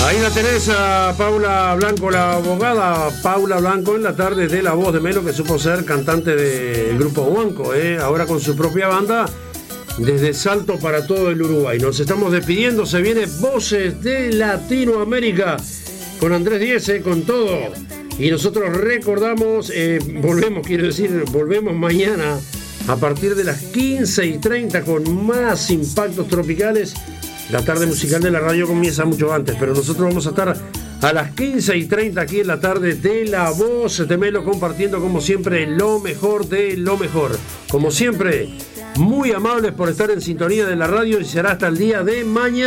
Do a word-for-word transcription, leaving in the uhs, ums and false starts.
Ahí la tenés a Paula Blanco, la abogada Paula Blanco, en la tarde de La Voz de Melo, que supo ser cantante del grupo Huanco, ¿eh? Ahora con su propia banda, desde Salto para todo el Uruguay. Nos estamos despidiendo, se viene Voces de Latinoamérica con Andrés Díez, ¿eh? Con todo. Y nosotros recordamos, eh, volvemos, quiero decir, volvemos mañana a partir de las quince y treinta con más impactos tropicales. La tarde musical de la radio comienza mucho antes, pero nosotros vamos a estar a las quince y treinta aquí en la tarde de La Voz de Melo, compartiendo como siempre lo mejor de lo mejor. Como siempre, muy amables por estar en sintonía de la radio y será hasta el día de mañana.